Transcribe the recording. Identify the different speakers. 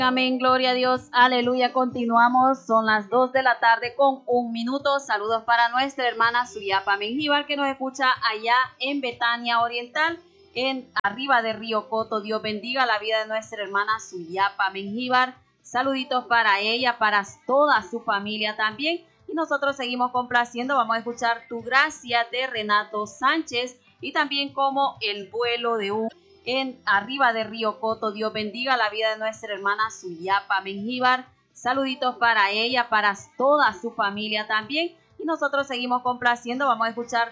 Speaker 1: Amén, gloria a Dios, aleluya. Continuamos, son las 2 de la tarde con 1 minuto. Saludos para nuestra hermana Suyapa Mengíbar, que nos escucha allá en Betania Oriental, en arriba de Río Coto. Dios bendiga la vida de nuestra hermana Suyapa Mengíbar. Saluditos para ella, para toda su familia también. Y nosotros seguimos complaciendo. Vamos a escuchar Tu Gracia de Renato Sánchez y también como El vuelo de un en arriba de Río Coto. Dios bendiga la vida de nuestra hermana Suyapa Mengíbar. Saluditos para ella, para toda su familia también. Y nosotros seguimos complaciendo. Vamos a escuchar